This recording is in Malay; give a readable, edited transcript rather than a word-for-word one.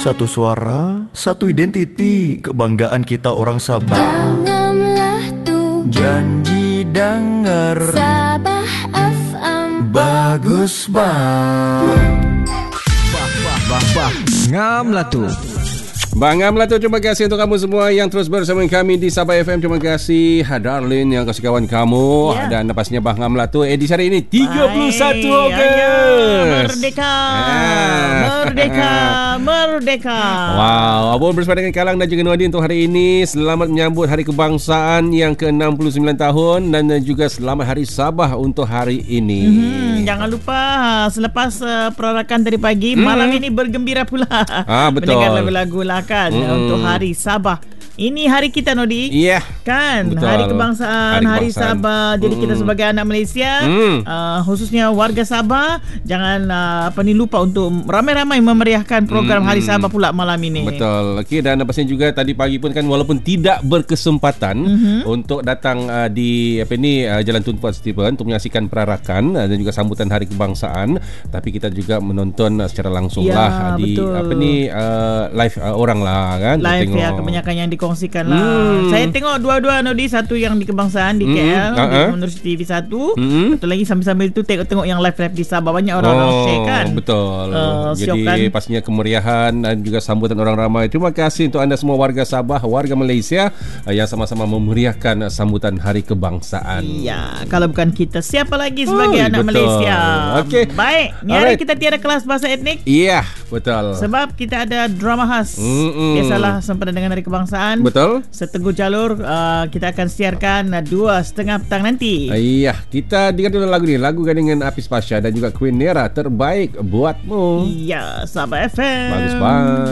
Satu suara, satu identiti, kebanggaan kita orang Sabah. Tanamlah tu Janji dengar Sabah FM. bagus bah. Ngamlah tu. Bang Amlah tu, terima kasih untuk kamu semua yang terus bersama kami di Sabah FM. Terima kasih Darlin yang kasih kawan kamu dan pastinya Bang Amlah tu edisi hari ini 31 Ogos. Merdeka. Merdeka. Wow, Abang bersama dengan Kalang dan juga Nuadin untuk hari ini. Selamat menyambut Hari Kebangsaan yang ke-69 tahun dan juga selamat Hari Sabah untuk hari ini. Jangan lupa selepas perarakan tadi pagi, malam ini bergembira pula. Betul. Mendengar lagu-lagu lah kan untuk Hari Sabah. Ini hari kita, Nodi. Iya. Kan, Betul. Hari Kebangsaan, Hari Sabah. Jadi kita sebagai anak Malaysia, khususnya warga Sabah, jangan lupa untuk ramai-ramai memeriahkan program Hari Sabah pula malam ini. Betul. Okey, dan pastinya juga tadi pagi pun kan, walaupun tidak berkesempatan untuk datang di Jalan Tun Puan Steven untuk menyaksikan perarakan dan juga sambutan Hari Kebangsaan, tapi kita juga menonton secara langsung lah di betul. live orang lah kan. Live ya, kebanyakan yang dikongsikan lah. Saya tengok dua-dua, Nodi. Satu yang di Kebangsaan di KL di Menerusi TV 1. Satu lagi sambil-sambil itu tengok yang live di Sabah. Banyak orang share kan. Betul. Jadi kan? pastinya kemeriahan dan juga sambutan orang ramai. Terima kasih untuk anda semua warga Sabah, warga Malaysia yang sama-sama memeriahkan sambutan Hari Kebangsaan. Ya, kalau bukan kita, siapa lagi sebagai anak betul. Malaysia? Okey. Baik, ni hari kita tiada kelas bahasa etnik. Iya, betul. Sebab kita ada drama khas. Biasalah sempena dengan Hari Kebangsaan. Betul. Setengah jalur kita akan siarkan 2:30 petang nanti. Iya, kita dengar dulu lagu ni. Lagu gandingan Apis Pasha dan juga Queen Nera, Terbaik Buatmu. Iya, Sabah FM. Bagus banget.